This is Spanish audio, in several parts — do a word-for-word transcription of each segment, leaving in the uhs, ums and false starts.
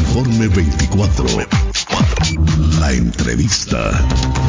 Informe veinticuatro. La entrevista.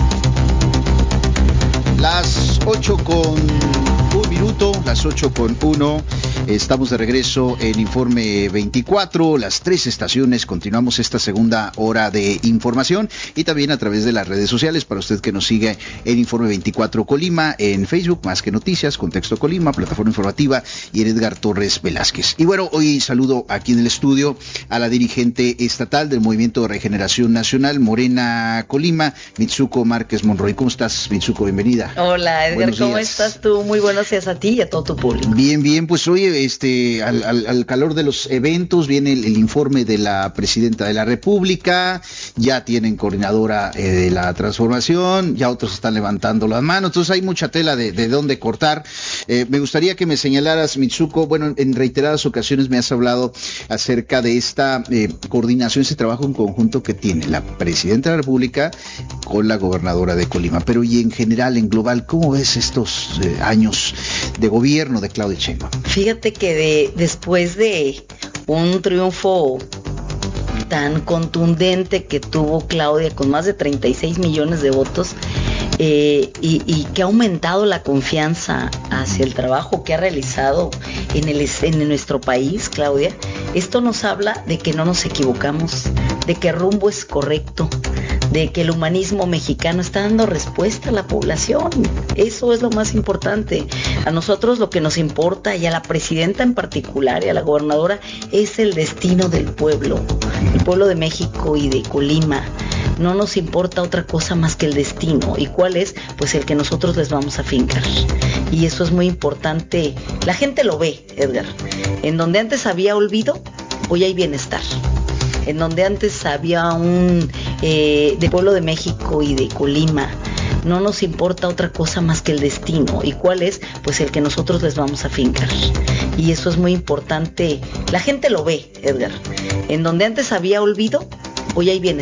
Las ocho con un minuto, las ocho con uno. Estamos de regreso en Informe veinticuatro, las tres estaciones. Continuamos esta segunda hora de información y también a través de las redes sociales para usted que nos sigue en Informe veinticuatro Colima, en Facebook, Más que Noticias, Contexto Colima, Plataforma Informativa y en Edgar Torres Velázquez. Y bueno, hoy saludo aquí en el estudio a la dirigente estatal del Movimiento de Regeneración Nacional, Morena Colima, Mitsuko Márquez Monroy. ¿Cómo estás, Mitsuko? Bienvenida. Hola, Edgar, buenos ¿cómo días. Estás tú? Muy buenos días a ti y a todo tu público. Bien, bien, pues oye, este, al, al, al calor de los eventos viene el, el informe de la Presidenta de la República, ya tienen coordinadora eh, de la transformación, ya otros están levantando las manos, entonces hay mucha tela de, de dónde cortar. Eh, me gustaría que me señalaras, Mitsuko, bueno, en reiteradas ocasiones me has hablado acerca de esta eh, coordinación, ese trabajo en conjunto que tiene la Presidenta de la República con la Gobernadora de Colima, pero y en general, en global, ¿cómo ves estos eh, años de gobierno de Claudia Sheinbaum? Fíjate que de, después de un triunfo tan contundente que tuvo Claudia con más de treinta y seis millones de votos eh, y, y que ha aumentado la confianza hacia el trabajo que ha realizado en, el, en nuestro país, Claudia, esto nos habla de que no nos equivocamos, de que el rumbo es correcto, de que el humanismo mexicano está dando respuesta a la población. Eso es lo más importante. A nosotros lo que nos importa, y a la presidenta en particular, y a la gobernadora, es el destino del pueblo, el pueblo de México y de Colima. No nos importa otra cosa más que el destino. ¿Y cuál es? Pues el que nosotros les vamos a fincar. Y eso es muy importante. La gente lo ve, Edgar. En donde antes había olvido, hoy hay bienestar. En donde antes había un eh, de pueblo de México y de Colima, no nos importa otra cosa más que el destino. ¿Y cuál es? Pues el que nosotros les vamos a fincar. Y eso es muy importante. La gente lo ve, Edgar. En donde antes había olvido, hoy hay bienestar.